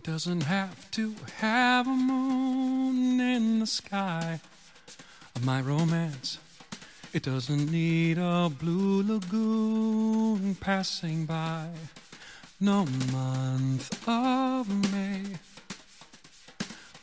doesn't have to have a moon in the sky. My romance, it doesn't need a blue lagoon passing by. No month of May